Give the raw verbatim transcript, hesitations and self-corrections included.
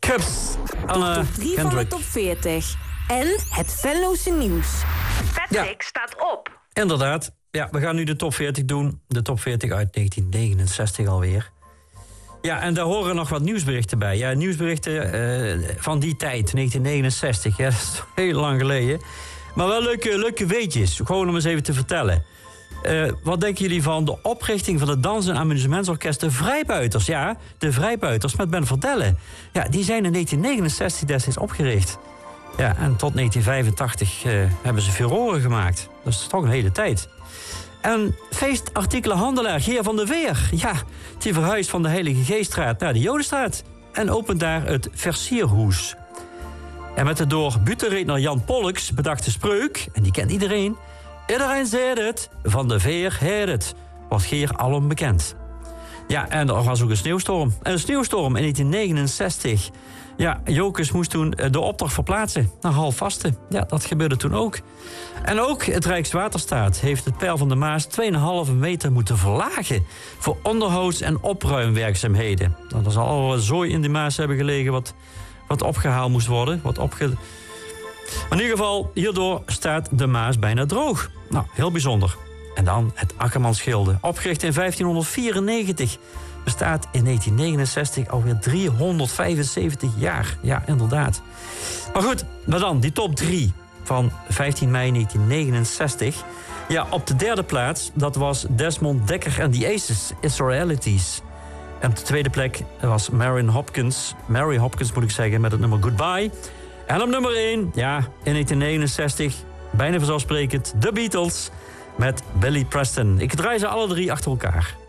Cups. Anne Top drie van de Kendrick. top veertig. En het Venlose nieuws. Patrick staat op. Inderdaad. Ja, we gaan nu de top veertig doen. De top veertig uit negentien negenenzestig alweer. Ja, en daar horen nog wat nieuwsberichten bij. Ja, nieuwsberichten uh, van die tijd, negentien negenenzestig. Ja, dat is heel lang geleden. Maar wel leuke, leuke weetjes. Gewoon om eens even te vertellen. Uh, wat denken jullie van de oprichting van het dans- en amusementsorkest De Vrijbuiters? Ja, De Vrijbuiters met Ben Verdellen. Ja, die zijn in negentien negenenzestig destijds opgericht. Ja, en tot negentien vijfentachtig uh, hebben ze furoren gemaakt. Dat is toch een hele tijd. En feestartikelenhandelaar Geer van der Veer. Ja, die verhuist van de Heilige Geeststraat naar de Jodenstraat. En opent daar het Versierhoes. En met de door butenredner Jan Pollux bedachte spreuk, en die kent iedereen. Iedereen zei het, Van der Veer heet het. Wordt Geer alom bekend. Ja, en er was ook een sneeuwstorm. En een sneeuwstorm in negentien negenenzestig. Ja, Jokers moest toen de opdracht verplaatsen naar Halfvasten. Ja, dat gebeurde toen ook. En ook het Rijkswaterstaat heeft het peil van de Maas twee komma vijf meter moeten verlagen voor onderhouds- en opruimwerkzaamheden. Nou, er zal al wat zooi in de Maas hebben gelegen wat, wat opgehaald moest worden. Wat opge... Maar in ieder geval, hierdoor staat de Maas bijna droog. Nou, heel bijzonder. En dan het Akkermansgilde, opgericht in vijftienhonderdvierennegentig. Bestaat in negentien negenenzestig alweer driehonderdvijfenzeventig jaar. Ja, inderdaad. Maar goed, maar dan die top drie van vijftien mei negentien negenenzestig. Ja, op de derde plaats, dat was Desmond Dekker en The Aces, Israelities. En op de tweede plek was Mary Hopkins, Mary Hopkins moet ik zeggen, met het nummer Goodbye. En op nummer één, ja, in negentien negenenzestig, bijna vanzelfsprekend, The Beatles met Billy Preston. Ik draai ze alle drie achter elkaar.